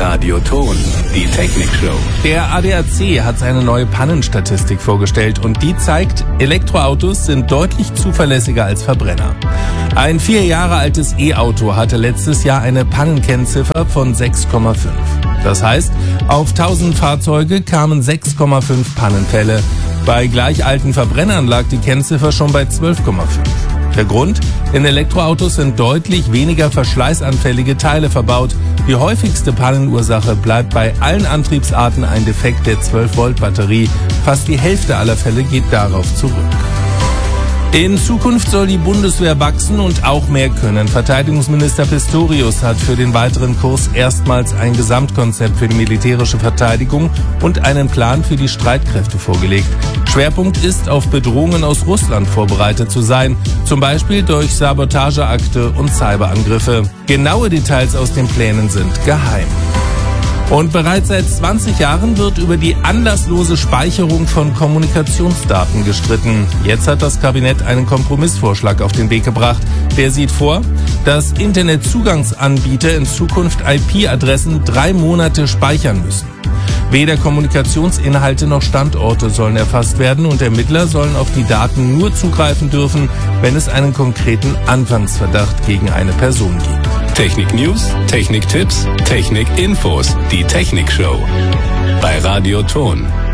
Radio Ton, die Technikshow. Der ADAC hat seine neue Pannenstatistik vorgestellt und die zeigt, Elektroautos sind deutlich zuverlässiger als Verbrenner. Ein 4 Jahre altes E-Auto hatte letztes Jahr eine Pannenkennziffer von 6,5. Das heißt, auf 1000 Fahrzeuge kamen 6,5 Pannenfälle. Bei gleich alten Verbrennern lag die Kennziffer schon bei 12,5. Der Grund? In Elektroautos sind deutlich weniger verschleißanfällige Teile verbaut. Die häufigste Pannenursache bleibt bei allen Antriebsarten ein Defekt der 12-Volt-Batterie. Fast die Hälfte aller Fälle geht darauf zurück. In Zukunft soll die Bundeswehr wachsen und auch mehr können. Verteidigungsminister Pistorius hat für den weiteren Kurs erstmals ein Gesamtkonzept für die militärische Verteidigung und einen Plan für die Streitkräfte vorgelegt. Schwerpunkt ist, auf Bedrohungen aus Russland vorbereitet zu sein, zum Beispiel durch Sabotageakte und Cyberangriffe. Genaue Details aus den Plänen sind geheim. Und bereits seit 20 Jahren wird über die anlasslose Speicherung von Kommunikationsdaten gestritten. Jetzt hat das Kabinett einen Kompromissvorschlag auf den Weg gebracht. Der sieht vor, dass Internetzugangsanbieter in Zukunft IP-Adressen 3 Monate speichern müssen. Weder Kommunikationsinhalte noch Standorte sollen erfasst werden und Ermittler sollen auf die Daten nur zugreifen dürfen, wenn es einen konkreten Anfangsverdacht gegen eine Person gibt. Technik-News, Technik-Tipps, Technik-Infos, die Technikshow. Bei Radio Ton.